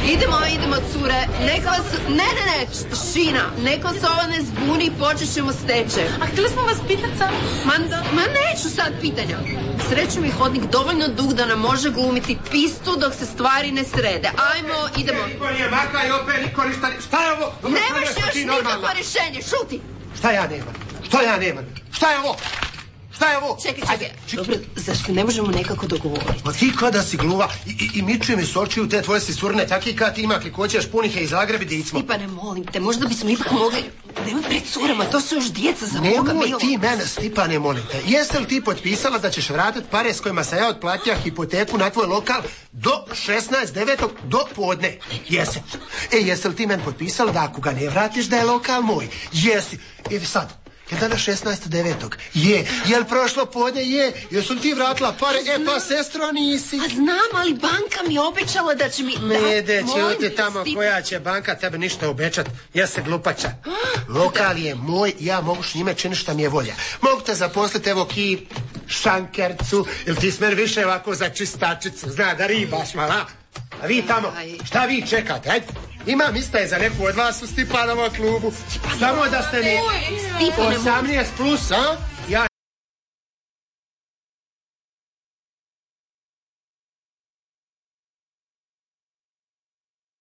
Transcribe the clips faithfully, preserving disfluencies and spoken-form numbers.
Idemo, idemo, cure. Neka vas... Ne, ne, ne, Šina. Neka se ova ne zbuni i počet ćemo s tečem. A htjeli smo vas pitat sam? Ma, ma neću sad pitanja. Sreću mi hodnik dovoljno dug da nam može glumiti pistu dok se stvari ne srede. Ajmo, idemo. Niko nije maka i opet niko ništa... Šta je ovo? Nemaš još nikakvo rješenje, šuti. Šta ja nemam? Šta ja nemam? Šta je ovo? Šta je ovo? Čekaj, čekaj. Dobro, zašto ne možemo nekako dogovoriti? Ma ti kada si gluva i, i, i miče mi s očiju te tvoje si surne, taki kad ti ima klikoćeš punih je i Zagrebi dicmo. Stipane, molim te, možda bismo ipak mogli... Nemoj pred curama, to su još djeca za Boga Nemoj milo. ti mene, Stipane, molim te. Jeste li ti potpisala da ćeš vratiti pare s kojima sam ja otplatio hipoteku na tvoj lokal do šesnaest devetog do podne? Jesi. E, jeste li ti meni potpisala da ako ga ne vratiš da je lokal moj? Jesi. E, sad... Je danas šesnaest devetog Je. Jel prošlo podne? Je. Jesu li ti vratila pare? E pa, sestro, nisi. A znam, ali banka mi obećala da će mi... Mede, ćuti tamo Stip... koja će banka tebe ništa obećat. Ja se glupača. Lokal je moj, ja mogu s njime činiti šta mi je volja. Mogu te zaposliti, evo ki šankercu, ili ti smer više ovako za čistačicu. Zna da ribaš mala. A vi tamo, šta vi čekate? Ajde. Imam istaje za neku od vas u Stipanovom klubu. Samo da ste mi osamnaest plus, a? Ja...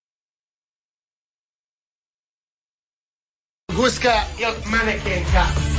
Guska ili manekenka?